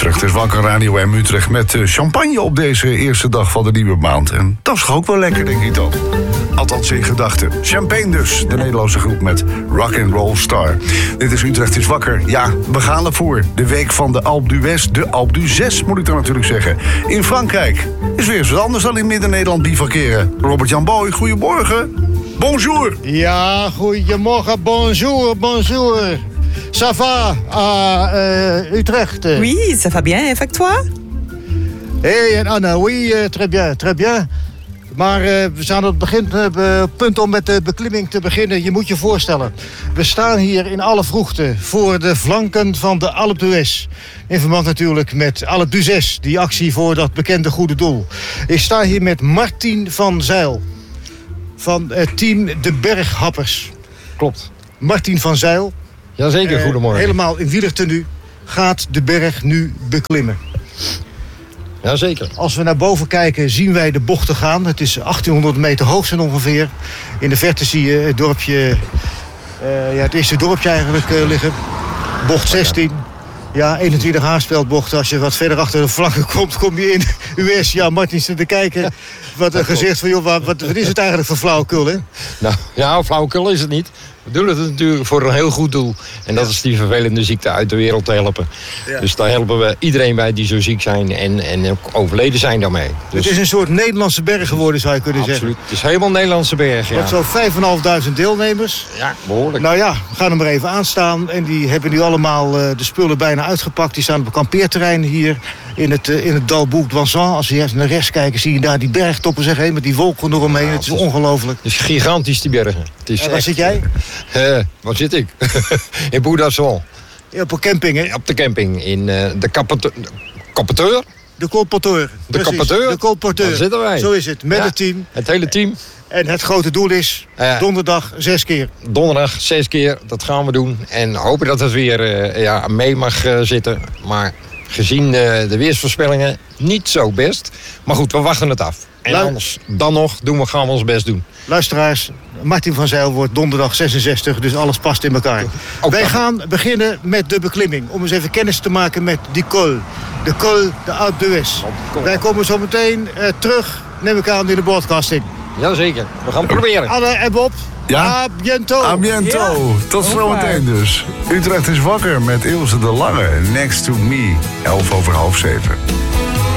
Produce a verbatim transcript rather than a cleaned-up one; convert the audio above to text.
Utrecht is wakker, Radio M Utrecht met champagne op deze eerste dag van de nieuwe maand. En dat is toch ook wel lekker, denk ik dan. Althans in gedachten. Champagne dus, de Nederlandse groep met Rock and Roll Star. Dit is Utrecht is wakker. Ja, we gaan ervoor. De week van de Alpe d'Huez, de Alpe d'Huez moet ik dan natuurlijk zeggen. In Frankrijk is weer eens wat anders dan in Midden-Nederland bivakeren. Robert-Jan Boy, goedemorgen. Bonjour. Ja, goedemorgen, bonjour, bonjour. Ça va à uh, Utrecht? Oui, ça va bien. Et avec toi? Hey, en Anna, oui, uh, très bien, très bien. Maar uh, we zijn op het begin, uh, punt om met de beklimming te beginnen. Je moet je voorstellen, we staan hier in alle vroegte voor de flanken van de Alpe d'Huez. In verband natuurlijk met Alpe d'Huez, die actie voor dat bekende goede doel. Ik sta hier met Martin van Zijl van het team De Berghappers. Klopt. Martin van Zijl. Jazeker, uh, goedemorgen. Helemaal in wielertenue gaat de berg nu beklimmen. Jazeker. Als we naar boven kijken zien wij de bochten gaan. Het is achttienhonderd meter hoog zijn ongeveer. In de verte zie je het dorpje, uh, ja, het eerste dorpje eigenlijk uh, liggen. Bocht zestien. Ja, eenentwintig haarspeldbochten. Als je wat verder achter de flanken komt, kom je in U S. Ja, Martin zit te kijken. Wat een gezicht van, joh, wat, wat is het eigenlijk voor flauwekul, hè? Nou, ja, flauwekul is het niet. We doen het natuurlijk voor een heel goed doel. En dat is die vervelende ziekte uit de wereld te helpen. Ja. Dus daar helpen we iedereen bij die zo ziek zijn en, en ook overleden zijn daarmee. Dus... Het is een soort Nederlandse berg geworden, zou je kunnen Absoluut. zeggen. Het is helemaal een Nederlandse berg, ja. Met zo'n vijfduizend vijfhonderd deelnemers. Ja, behoorlijk. Nou ja, we gaan er maar even aan staan. En die hebben nu allemaal uh, de spullen bijna uitgepakt. Die staan op het kampeerterrein hier in het, uh, in het Dal Bouc d'Ansan. Als je naar rechts kijkt, zie je daar die bergtoppen zeg, met die wolken eromheen. Ja, het is het ongelooflijk. Het is gigantisch, die bergen. Het is en waar echt... zit jij? Uh, waar zit ik? In Boudasson. Ja, op een camping, hè? Op de camping. In uh, de Capoteur. De colporteur. De colporteur. De colporteur. Daar zitten wij. Zo is het, met ja, het team. Het hele team. En het grote doel is uh, donderdag zes keer. Donderdag zes keer, dat gaan we doen. En hopen dat het weer uh, ja, mee mag uh, zitten. Maar gezien uh, de weersvoorspellingen niet zo best. Maar goed, we wachten het af. En Lu- anders, dan nog, doen we, gaan we ons best doen. Luisteraars, Martin van Zijl wordt donderdag zesenzestig, dus alles past in elkaar. Ook Wij dan. gaan beginnen met de beklimming. Om eens even kennis te maken met die col. De col de Alpe d'Huez. Wij komen zo meteen uh, terug, neem ik aan, in de broadcasting. Jazeker, we gaan het proberen. Anne en Bob, ja? a biento. A biento. Ja. Tot zometeen dus. Utrecht is wakker met Ilse de Lange. Next to me. Elf over half zeven.